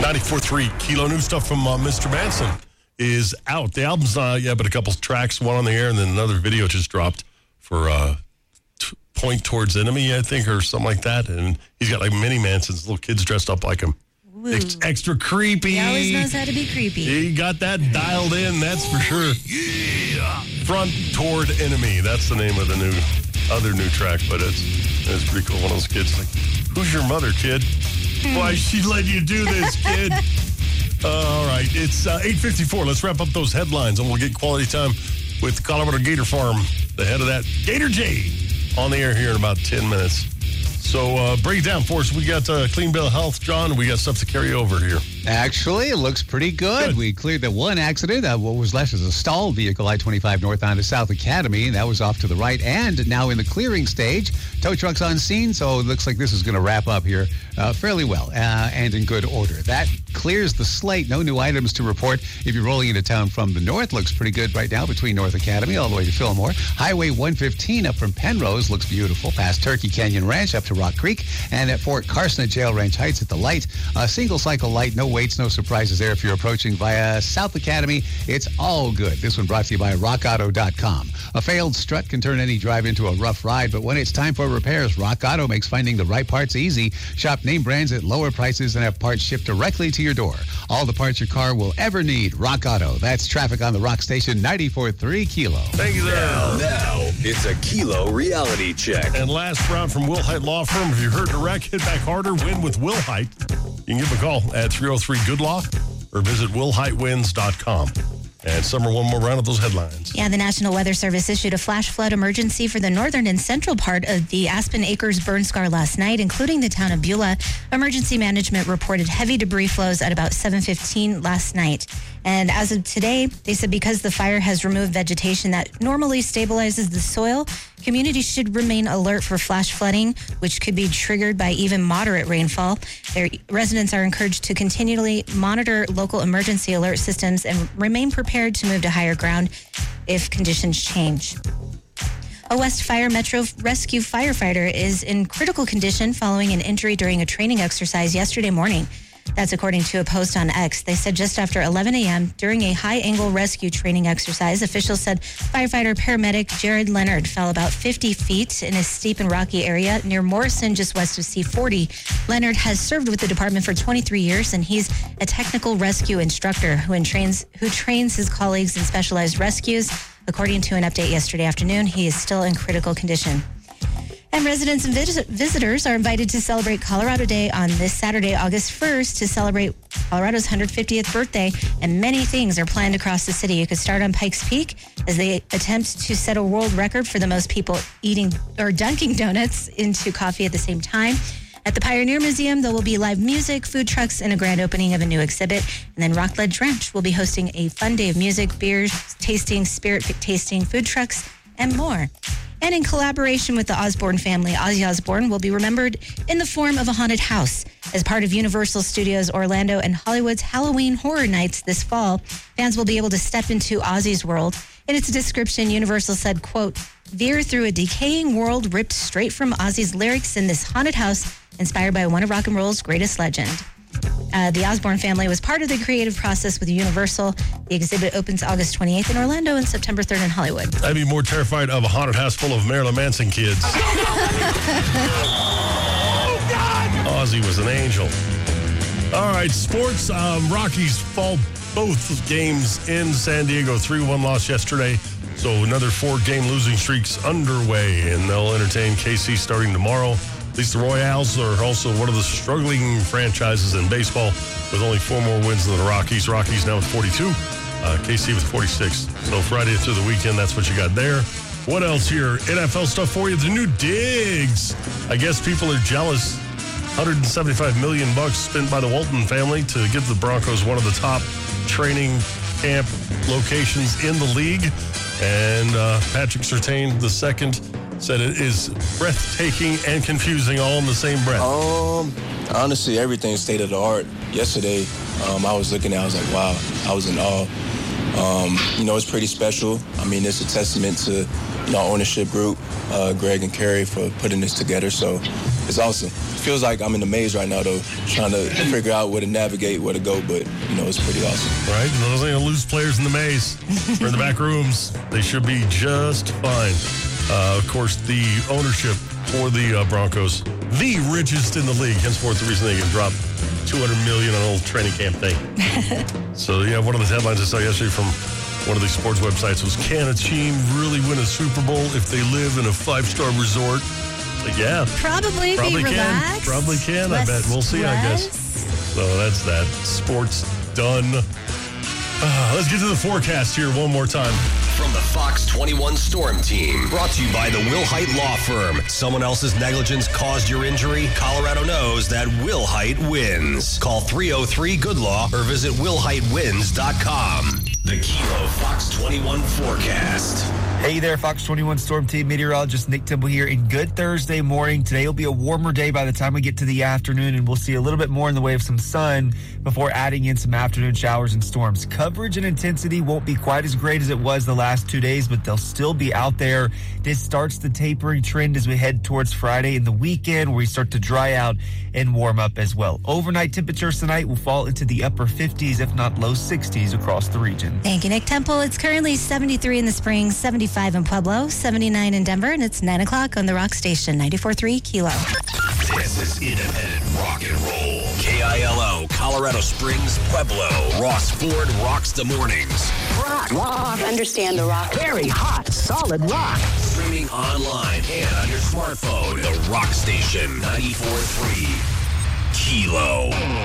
94.3 Kilo. New stuff from Mr. Manson is out. The album's not out yet, but a couple tracks, one on the air, and then another video just dropped for Point Towards Enemy, I think, or something like that. And he's got like mini Mansons, little kids dressed up like him. It's extra creepy. He always knows how to be creepy. He got that dialed in, that's for sure. Yeah. Front Toward Enemy. That's the name of the new track, but it's pretty cool. One of those kids like, who's your mother, kid? Why she let you do this, kid? All right, it's 8:54. Let's wrap up those headlines, and we'll get quality time with Colorado Gator Farm, the head of that, Gator J, on the air here in about 10 minutes. So break it down for us. We got clean bill of health, John. We got stuff to carry over here. Actually, it looks pretty good. We cleared the one accident. What was left is a stalled vehicle, I-25 northbound to South Academy. That was off to the right and now in the clearing stage. Tow trucks on scene, so it looks like this is going to wrap up here fairly well and in good order. That clears the slate. No new items to report. If you're rolling into town from the north, looks pretty good right now between North Academy all the way to Fillmore. Highway 115 up from Penrose looks beautiful past Turkey Canyon Ranch up to Rock Creek, and at Fort Carson at Jail Ranch Heights at the light. Single cycle light, no waits, no surprises there. If you're approaching via South Academy, it's all good. This one brought to you by RockAuto.com. A failed strut can turn any drive into a rough ride, but when it's time for repairs, Rock Auto makes finding the right parts easy. Shop name brands at lower prices and have parts shipped directly to your door. All the parts your car will ever need. Rock Auto. That's traffic on the Rock Station 94.3 Kilo. Thank you there. Now, it's a Kilo reality check. And last round from Wilhite Law Firm. If you hurt a wreck, hit back harder, win with Wilhite. You can give them a call at 303-GOOD-LAW or visit WilhiteWins.com. And Summer, one more round of those headlines. Yeah, the National Weather Service issued a flash flood emergency for the northern and central part of the Aspen Acres burn scar last night, including the town of Beulah. Emergency management reported heavy debris flows at about 7:15 last night. And as of today, they said because the fire has removed vegetation that normally stabilizes the soil, communities should remain alert for flash flooding, which could be triggered by even moderate rainfall. Their residents are encouraged to continually monitor local emergency alert systems and remain prepared to move to higher ground if conditions change. A West Fire Metro Rescue firefighter is in critical condition following an injury during a training exercise yesterday morning. That's according to a post on X. They said just after 11 a.m. during a high-angle rescue training exercise, officials said firefighter paramedic Jared Leonard fell about 50 feet in a steep and rocky area near Morrison, just west of C40. Leonard has served with the department for 23 years, and he's a technical rescue instructor who trains his colleagues in specialized rescues. According to an update yesterday afternoon, he is still in critical condition. And residents and visitors are invited to celebrate Colorado Day on this Saturday, August 1st, to celebrate Colorado's 150th birthday. And many things are planned across the city. You could start on Pikes Peak as they attempt to set a world record for the most people eating or dunking donuts into coffee at the same time. At the Pioneer Museum, there will be live music, food trucks, and a grand opening of a new exhibit. And then Rockledge Ranch will be hosting a fun day of music, beers, tasting, spirit tasting, food trucks, and more. And in collaboration with the Osborne family, Ozzy Osbourne will be remembered in the form of a haunted house. As part of Universal Studios Orlando and Hollywood's Halloween Horror Nights this fall, fans will be able to step into Ozzy's world. In its description, Universal said, quote, veer through a decaying world ripped straight from Ozzy's lyrics in this haunted house inspired by one of rock and roll's greatest legend. The Osborne family was part of the creative process with Universal. The exhibit opens August 28th in Orlando and September 3rd in Hollywood. I'd be more terrified of a haunted house full of Marilyn Manson kids. Oh, God! Ozzy was an angel. All right, sports. Rockies fall both games in San Diego. 3-1 loss yesterday. So another 4-game losing streak's underway, and they'll entertain KC starting tomorrow. At least the Royals are also one of the struggling franchises in baseball with only 4 more wins than the Rockies. Rockies now with 42, KC with 46. So Friday through the weekend, that's what you got there. What else here? NFL stuff for you. The new digs. I guess people are jealous. $175 million spent by the Walton family to give the Broncos one of the top training camp locations in the league. And Patrick Surtain II said it is breathtaking and confusing all in the same breath. Honestly, everything state of the art. Yesterday, I was looking at it, I was like, wow, I was in awe. It's pretty special. I mean, it's a testament to our ownership group, Greg and Kerry, for putting this together. So it's awesome. It feels like I'm in the maze right now, though, trying to figure out where to navigate, where to go, but, it's pretty awesome. Right? And those ain't loose players in the maze or in the back rooms. They should be just fine. Of course, the ownership for the Broncos, the richest in the league. Henceforth, the reason they can drop $200 million on a little training camp thing. So, one of the headlines I saw yesterday from one of the sports websites was, can a team really win a Super Bowl if they live in a 5-star resort? Like, yeah. Probably can. Relaxed. Probably can, I bet. We'll see, I guess. So that's that. Sports done. Let's get to the forecast here one more time. From the Fox 21 Storm Team. Brought to you by the Wilhite Law Firm. Someone else's negligence caused your injury? Colorado knows that Wilhite wins. Call 303-GOOD-LAW or visit WilhiteWins.com. The Kilo Fox 21 forecast. Hey there, Fox 21 Storm Team meteorologist Nick Temple here. And good Thursday morning. Today will be a warmer day by the time we get to the afternoon, and we'll see a little bit more in the way of some sun before adding in some afternoon showers and storms. Coverage and intensity won't be quite as great as it was the last 2 days, but they'll still be out there. This starts the tapering trend as we head towards Friday and the weekend, where we start to dry out and warm up as well. Overnight temperatures tonight will fall into the upper 50s, if not low 60s across the region. Thank you, Nick Temple. It's currently 73 in the Springs, 75 in Pueblo, 79 in Denver, and it's 9 o'clock on the Rock Station, 94.3 Kilo. This is independent rock and roll. KILO, Colorado Springs, Pueblo. Ross Ford rocks the mornings. Rock. Understand the rock. Very hot, solid rock. Streaming online and on your smartphone. The Rock Station, 94.3 Kilo.